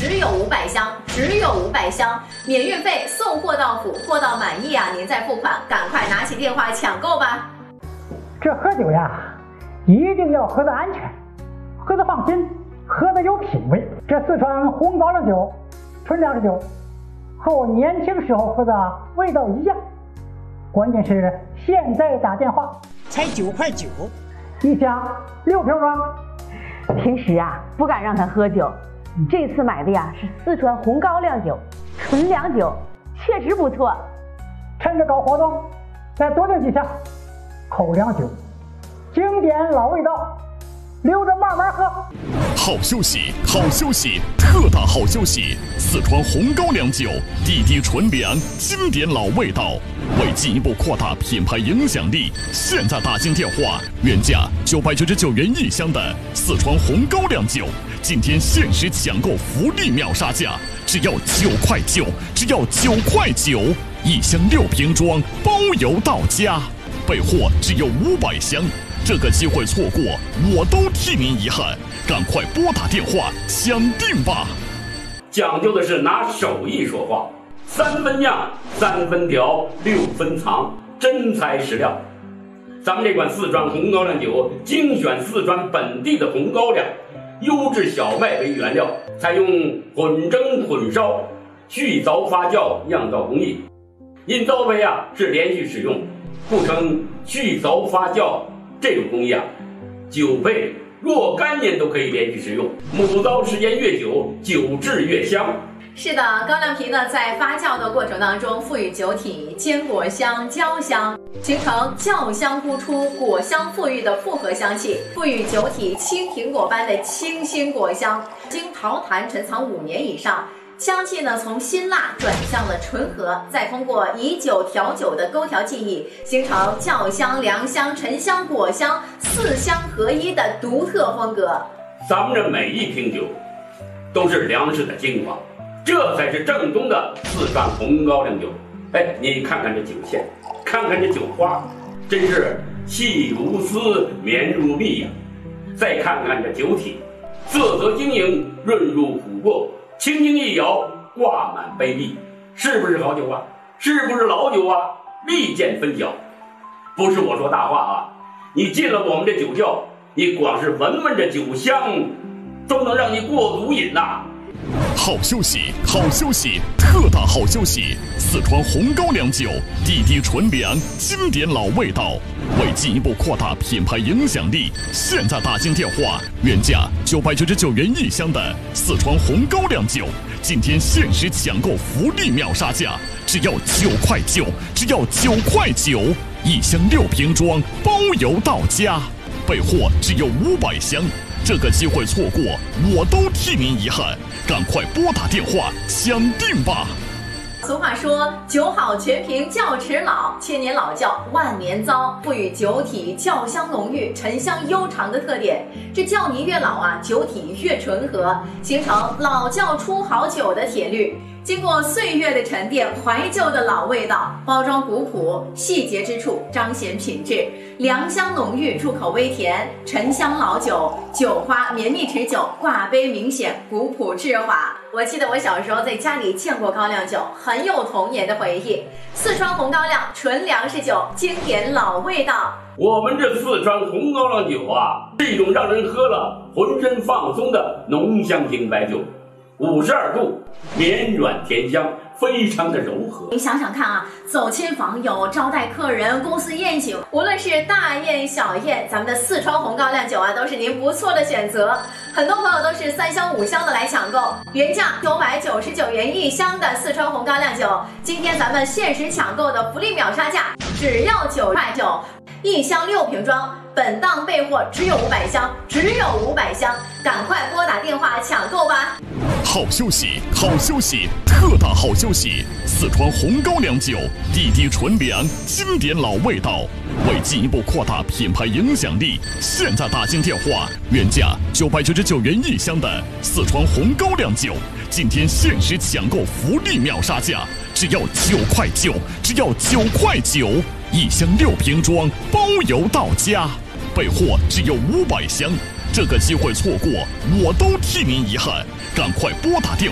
只有500箱，只有500箱，免运费，送货到府，货到满意啊，您再付款，赶快拿起电话抢购吧。 这喝酒呀，一定要喝得安全，喝得放心，喝得有品位。这四川红高粱酒，纯粮食酒，和我年轻时候喝的味道一样。关键是现在打电话才9.9块， 一箱6瓶装。 平时啊不敢让他喝酒，这次买的呀是四川红高粱酒，纯粮酒，确实不错。 趁着搞活动，再多订几箱口粮酒，经典老味道，留着慢慢喝。 好休息，好休息，特大好休息！四川红高粱酒，地低纯粮，经典老味道。为进一步扩大品牌影响力，现在打进电话，原价999元1箱的四川红高粱酒，今天限时抢购福利秒杀价，只要9.9块，只要9.9块，1箱6瓶装，包邮到家，备货只有500箱。这个机会错过，我都替您遗憾。赶快拨打电话抢定吧！ 讲究的是拿手艺说话，3分酿，3分调，6分藏，真材实料。咱们这款四川红高粱酒，精选四川本地的红高粱，优质小麦为原料，采用混蒸混烧、续凿发酵酿造工艺。因造杯啊是连续使用，故称续凿发酵。这种工艺啊，酒配若干年都可以连续使用，母糟时间越久，酒质越香。 是的，高粱皮呢在发酵的过程当中，赋予酒体坚果香、焦香，形成酵香突出、果香馥郁的复合香气，赋予酒体青苹果般的清新果香。经陶坛陈藏5年以上。香气呢从辛辣转向了醇和，再通过以酒调酒的勾调技艺，形成酵香、凉香、沉香、果香4香合一的独特风格。 咱们这每一瓶酒都是粮食的精华，这才是正宗的四川红高粱酒。哎，你看看这酒线，看看这酒花，真是细如丝，绵如蜜呀！再看看这酒体，色泽晶莹，润入琥珀。轻轻一摇，挂满杯壁，是不是好酒啊？是不是老酒啊？立见分晓。不是我说大话啊，你进了我们这酒窖，你光是闻闻这酒香，都能让你过足瘾呐。 好休息，好休息，特大好休息！四川红高粱酒，地低纯粮，经典老味道。为进一步扩大品牌影响力，现在打进电话，原价999元1箱的四川红高粱酒，今天限时抢购福利秒杀价，只要9.9块，只要9.9块，1箱6瓶装，包邮到家，备货只有500箱。这个机会错过，我都替您遗憾。赶快拨打电话抢定吧！ 俗话说，酒好全凭窖齿老，千年老窖万年糟，赋予酒体窖香浓郁、沉香悠长的特点。这窖泥越老啊，酒体越醇和，形成老窖出好酒的铁律。经过岁月的沉淀，怀旧的老味道，包装古朴，细节之处彰显品质，凉香浓郁，入口微甜，沉香老酒，酒花绵密持久，挂杯明显，古朴质华。我记得我小时候在家里见过高粱酒，很有童年的回忆。四川红高粱纯粮食酒，经典老味道。 我们这四川红高粱酒啊，是一种让人喝了浑身放松的浓香型白酒，52度，绵软甜香，非常的柔和。 你想想看啊，走亲访友、招待客人、公司宴请，无论是大宴小宴，咱们的四川红高粱酒啊，都是您不错的选择。很多朋友都是3箱5箱的来抢购，原价999元1箱的四川红高粱酒，今天咱们限时抢购的福利秒杀价，只要9.9块，1箱6瓶装。本档备货只有500箱，只有500箱，赶快拨打电话抢购吧！ 好休息，好休息，特大好休息！四川红高粱酒，地低纯粮，经典老味道。为进一步扩大品牌影响力，现在打进电话，原价999元1箱的四川红高粱酒，今天限时抢购福利秒杀价，只要9.9块，只要9.9块，1箱6瓶装，包邮到家，备货只有500箱。这个机会错过，我都替您遗憾。赶快拨打电话。